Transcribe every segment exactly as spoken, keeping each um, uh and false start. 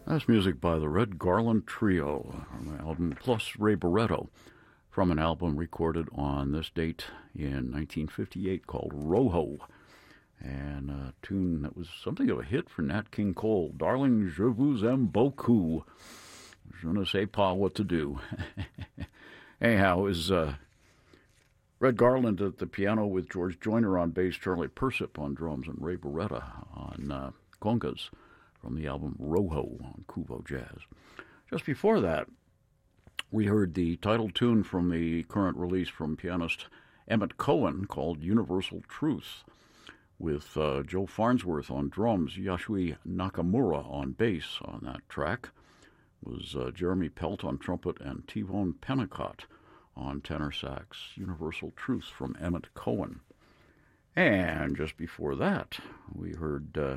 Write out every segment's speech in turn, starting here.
That's music by the Red Garland Trio from the album Plus Ray Barretto, from an album recorded on this date in nineteen fifty-eight called Rojo, and a tune that was something of a hit for Nat King Cole, Darling, je vous aime beaucoup. Je ne sais pas what to do. Anyhow, it was uh, Red Garland at the piano with George Joyner on bass, Charlie Persip on drums, and Ray Barretta on uh, congas, from the album Rojo on Kuvo Jazz. Just before that, we heard the title tune from the current release from pianist Emmett Cohen called Universal Truth, with uh, Joe Farnsworth on drums, Yashui Nakamura on bass on that track, was uh, Jeremy Pelt on trumpet, and T-Bone Pennicott on tenor sax. Universal Truth from Emmett Cohen. And just before that, we heard Uh,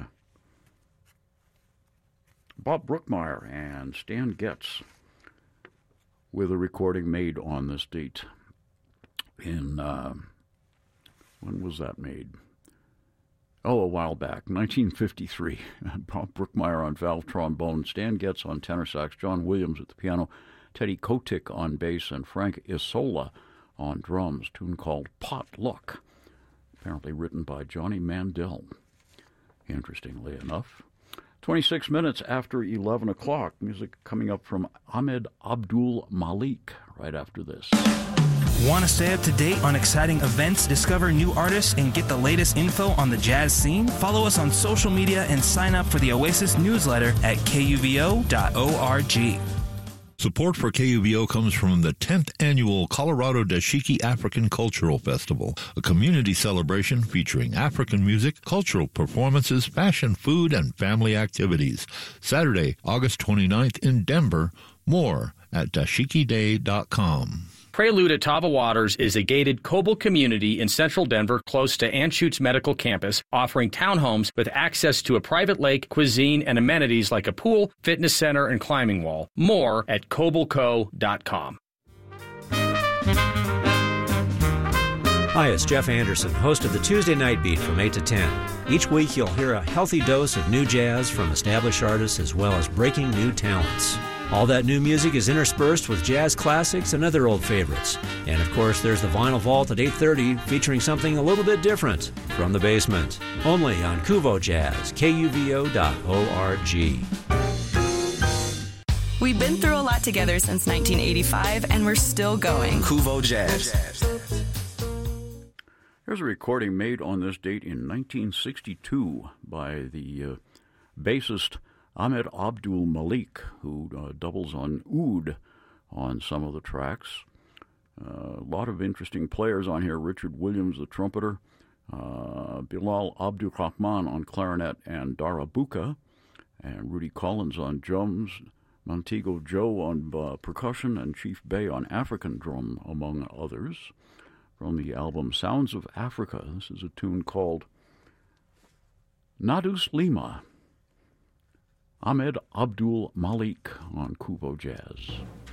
Bob Brookmeyer and Stan Getz with a recording made on this date in, uh, when was that made? Oh, a while back, nineteen fifty-three. Bob Brookmeyer on valve trombone, Stan Getz on tenor sax, John Williams at the piano, Teddy Kotick on bass, and Frank Isola on drums, a tune called Pot Luck, apparently written by Johnny Mandel, interestingly enough. twenty-six minutes after eleven o'clock. Music coming up from Ahmed Abdul Malik right after this. Want to stay up to date on exciting events, discover new artists, and get the latest info on the jazz scene? Follow us on social media and sign up for the Oasis newsletter at K U V O dot org. Support for K U V O comes from the tenth Annual Colorado Dashiki African Cultural Festival, a community celebration featuring African music, cultural performances, fashion, food, and family activities. Saturday, August twenty-ninth in Denver. More at dashiki day dot com. Prelude at Tava Waters is a gated Coble community in central Denver close to Anschutz Medical Campus, offering townhomes with access to a private lake, cuisine, and amenities like a pool, fitness center, and climbing wall. More at coble co dot com. Hi, it's Jeff Anderson, host of the Tuesday Night Beat from eight to ten. Each week you'll hear a healthy dose of new jazz from established artists as well as breaking new talents. All that new music is interspersed with jazz classics and other old favorites. And of course, there's the Vinyl Vault at eight thirty featuring something a little bit different from the basement. Only on Kuvo Jazz, K U V O dot org. We've been through a lot together since nineteen eighty-five, and we're still going. Kuvo Jazz. Here's a recording made on this date in nineteen sixty-two by the uh, bassist Ahmed Abdul Malik, who uh, doubles on oud on some of the tracks. Uh, a lot of interesting players on here. Richard Williams, the trumpeter, uh, Bilal Abdul Rahman on clarinet and darabuka, and Rudy Collins on drums, Montego Joe on uh, percussion, and Chief Bey on African drum, among others. From the album Sounds of Africa, this is a tune called Nadus Lima. Ahmed Abdul Malik on Kuvo Jazz.